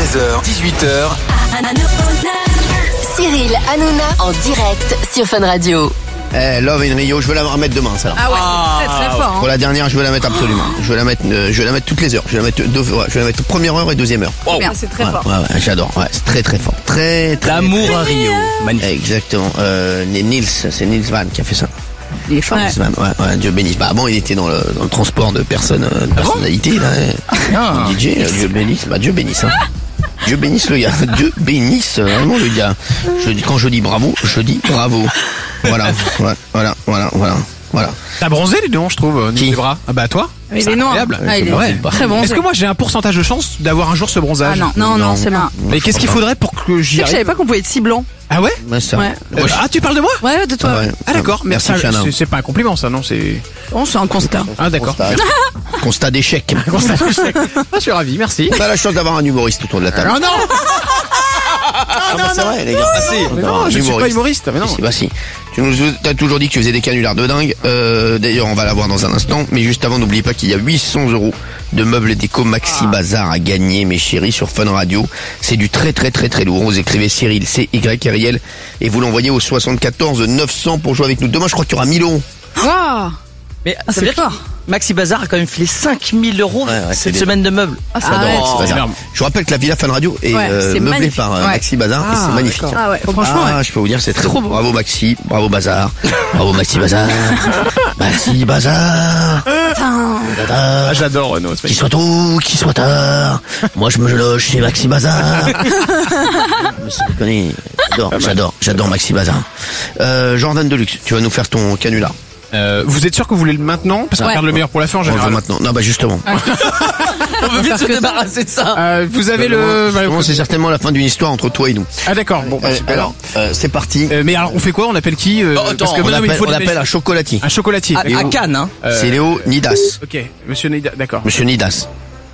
13h, 18h. Cyril Hanouna en direct sur Fun Radio. Love in Rio, je veux la remettre demain, ça là. Ah ouais, très très fort. Pour la dernière, je veux la mettre absolument. Je veux la mettre toutes les heures. Je vais la mettre première heure et deuxième heure. Oh, c'est très fort. Ouais, j'adore. Ouais, c'est très très fort. Très. L'amour à Rio. Magnifique. Exactement. C'est Nils Van qui a fait ça. Il est fort. Nils Van, ouais, Dieu bénisse. Bah avant, il était dans le transport de personnes, de personnalités là. DJ, Dieu bénisse. Bah Dieu bénisse. Hein. Dieu bénisse le gars. Dieu bénisse vraiment le gars. Quand je dis bravo, je dis bravo. Voilà. T'as bronzé les deux, je trouve, Qui? les bras. Ah bah toi. Il C'est est noir. incroyable. Ah, il est Ouais. très bon. Est-ce que moi j'ai un pourcentage de chance d'avoir un jour ce bronzage? Ah non, c'est bon. Mais qu'est-ce qu'il faudrait pour que Tu j'y sais que je savais arrive? pas qu'on pouvait être si blanc. Ah ouais? Ouais, ça. Ouais. Ah, tu parles de moi? Ouais, de toi. Ouais. Ah d'accord, mais Merci, ça, Fiona. c'est pas un compliment ça, non? C'est... Bon, c'est un constat. Ah d'accord. Constat d'échec. Constat d'échec. Ah, je suis ravi, merci. On a la chance d'avoir un humoriste autour de la table. Ah non! Non, c'est vrai, les gars. Mais non, je suis pas humoriste, mais non. Bah si. Tu nous as toujours dit que tu faisais des canulars de dingue. D'ailleurs, on va la voir dans un instant. Mais juste avant, n'oubliez pas qu'il y a 800 € de meubles et déco Maxi Bazar à gagner, mes chéris, sur Fun Radio. C'est du très très très très lourd. Vous écrivez Cyril, C-Y-R-I-L, et vous l'envoyez au 74 900 pour jouer avec nous. Demain, je crois qu'il y aura 1000 €. Waouh. Mais Ah, ça c'est veut dire fort. que Maxi Bazar a quand même filé 5000 € Ouais, c'est cette des- semaine de meubles. Ah, c'est J'adore vrai. Maxi Bazar. énorme. Je vous rappelle que la Villa Fun Radio est Ouais, c'est meublée magnifique. par Ouais. Maxi Bazar et c'est magnifique. Ah ouais, franchement, ouais. Je peux vous dire, c'est très Trop beau. beau. Bravo Maxi, bravo Bazar, bravo Maxi Bazar, Maxi Bazar. Ah, j'adore Renaud. Qu'il soit tôt, qu'il soit tard, moi je me loge chez Maxi Bazar. Mais sans déconner, j'adore Maxi Bazar. Jordan Deluxe, tu vas nous faire ton canular. Vous êtes sûr que vous voulez le maintenant? Parce qu'on Ouais. garde le meilleur pour la fin en On le veut général. maintenant. Non, bah justement. On veut vite faire se que ça. débarrasser de ça. Vous avez le... Justement, c'est certainement la fin d'une histoire entre toi et nous. Ah d'accord, bon, bah, super. Alors, c'est parti. Mais alors, on fait quoi? On appelle qui? attends, parce que On non, mais il faut appelle des- un chocolatier. un chocolatier. À Cannes, hein. C'est Léo Nidas. Ok, monsieur Neida, d'accord. Monsieur Nidas.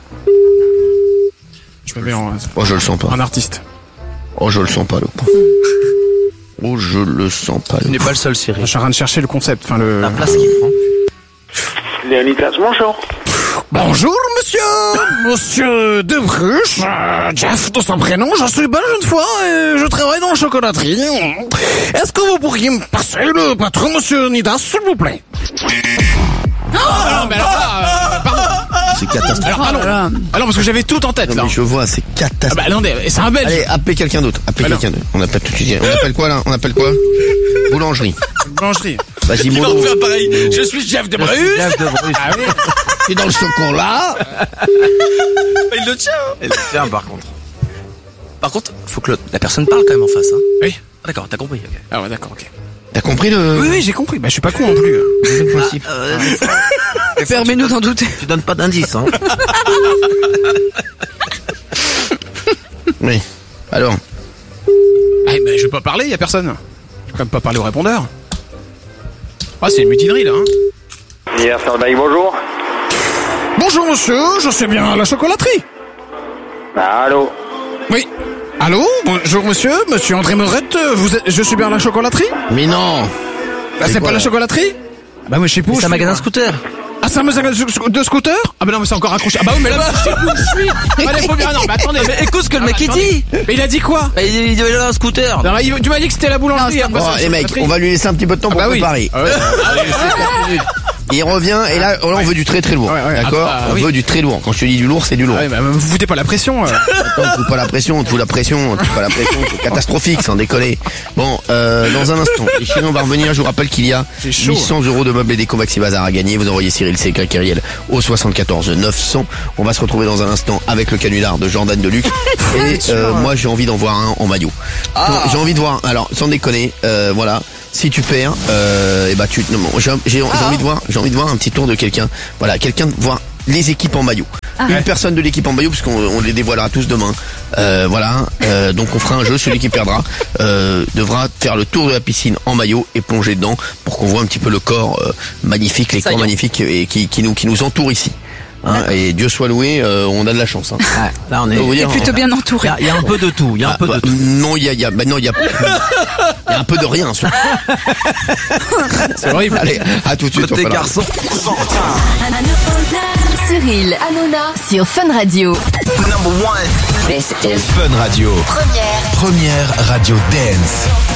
Je me mets en Oh, je le sens pas. artiste. Oh, je le sens pas, le coup. Oh, je le sens pas, Tu le n'es coup. pas le seul, Je Cyril. suis en train de chercher le concept, enfin le... La place qu'il prend. Léonidas, bonjour. Bonjour monsieur Debruche, Jeff de son prénom, je suis belge une fois et je travaille dans la chocolaterie. Est-ce que vous pourriez me passer le patron monsieur Nidas, s'il vous plaît? Non, mais alors là, pardon. C'est catastrophique. Alors, alors parce que j'avais tout en tête Non, là. mais je vois, c'est Ah catastrophique. bah non, c'est un belge. Allez, appelez quelqu'un d'autre. Appelez Alors. quelqu'un d'autre. On appelle tout de suite. On appelle quoi, là? On appelle quoi? Boulangerie. Boulangerie. Vas-y, Modo. pareil. Je suis Jeff de Bruges. Ah oui. C'est dans le chocolat. Il le tient. Il le tient, par contre. Par contre, faut que la personne parle quand même en face, hein. Oui. Ah, d'accord, t'as compris. ok. Ah ouais, d'accord, ok. T'as compris le... Oui, j'ai compris. Bah, je suis pas con non plus. le principe? Permets-nous d'en douter. Tu donnes pas d'indice, hein. Oui. Alors. Ah, bah, je vais pas parler, y a personne. Je vais quand même pas parler au répondeur. Ah, c'est une mutinerie, là, hein. Hier, Starbucks, bonjour. Bonjour, monsieur, je suis bien à la chocolaterie. Allô. Oui. Allô? Bonjour, monsieur André Meurette, je suis bien à la chocolaterie? Mais non. Bah, c'est quoi, pas la là chocolaterie? Bah, moi, je sais pas où C'est je un suis, magasin moi. scooter. Ah, c'est un magasin de scooter? Ah, bah non, mais c'est encore accroché. Ah, bah oui, mais là, je sais où je suis. Bah, il faut bien, non, mais attendez, mais Écoute ce que le mec il attendez. dit. Mais il a dit quoi? Bah, il devait aller à un scooter. Non, tu m'as dit que c'était la boulangerie. Non, après, Oh, c'est la les mecs, chocolaterie. on va lui laisser un petit peu de temps pour Ah, bah oui. préparer. Ah ouais. Il revient et là, on veut du très très lourd. Ouais. D'accord? Ah, On oui. veut du très lourd. Quand je te dis du lourd, c'est du lourd. Ah, ouais, bah, vous foutez pas la pression. Attends, on te fout pas la pression, on te fout la pression, on te fout pas la pression, c'est catastrophique, sans déconner. Bon, dans un instant, les chéris, on va revenir, je vous rappelle qu'il y a C'est chaud, 800 € de meubles et déco Maxi Bazar à gagner, vous envoyez Cyril C.K.Kyriel au 74 900, on va se retrouver dans un instant avec le canular de Jordan Deluxe, et moi j'ai envie d'en voir un en maillot. J'ai envie de voir, alors sans déconner, voilà, si tu perds, et bah tu, non, bon, j'ai envie de voir un petit tour de quelqu'un, voilà, quelqu'un de voir les équipes en maillot. Une personne de l'équipe en maillot, parce qu'on les dévoilera tous demain. Voilà. Donc on fera un jeu. Celui qui perdra devra faire le tour de la piscine en maillot et plonger dedans pour qu'on voit un petit peu le corps magnifique, les corps magnifiques et qui nous entourent ici. Hein, et Dieu soit loué, on a de la chance. Hein. Là, on est. Il est plutôt bien entouré. Il y a un peu de tout. Il y a un peu de tout. Non, il y a un peu de rien. Surtout. C'est horrible. Allez, à tout de suite. Côté on fera- garçon. Cyril Hanouna sur Fun Radio. Number one. This is Fun Radio. première Première radio dance.